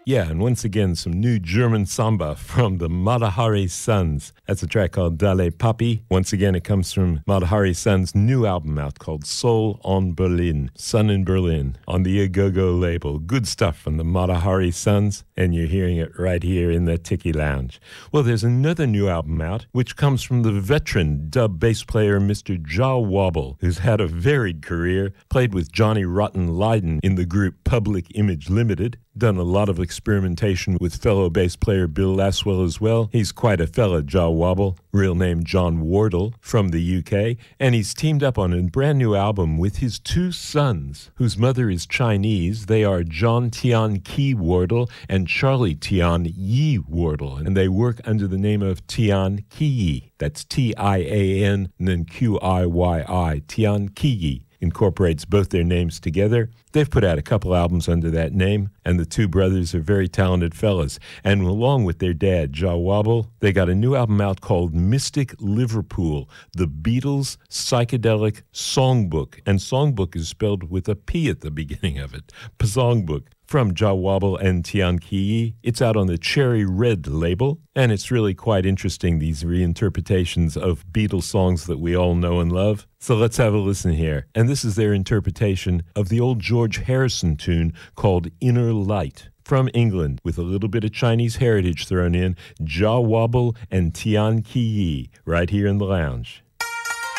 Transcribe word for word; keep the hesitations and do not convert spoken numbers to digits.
Yeah, and once again, some new German samba from the Matahari Sons. That's a track called Dale Papi. Once again, it comes from Matahari Sons' new album out called Soul on Berlin, Sun in Berlin, on the Agogo label. Good stuff from the Matahari Sons, and you're hearing it right here in the Tiki Lounge. Well, there's another new album out, which comes from the veteran dub bass player Mister Jah Wobble, who's had a varied career, played with Johnny Rotten Lydon in the group Public Image Limited, done a lot of experimentation with fellow bass player Bill Laswell as well. He's quite a fella, Jah Wobble, real name John Wardle, from the U K, and he's teamed up on a brand new album with his two sons, whose mother is Chinese. They are John Tian Ki Wardle and Charlie Tian Yi Wardle, and they work under the name of Tian Ki. That's T I A N and then Q I Y I, Tian Ki. Incorporates both their names together. They've put out a couple albums under that name, and the two brothers are very talented fellas. And along with their dad, Jah Wobble, they got a new album out called Mystic Liverpool, the Beatles Psychedelic Songbook. And songbook is spelled with a P at the beginning of it. Songbook. From Jah Wobble and Tian Ki. It's out on the Cherry Red label, and it's really quite interesting, these reinterpretations of Beatles songs that we all know and love. So let's have a listen here. And this is their interpretation of the old George Harrison tune called Inner Light. From England, with a little bit of Chinese heritage thrown in, Jah Wobble and Tian Ki, right here in the lounge.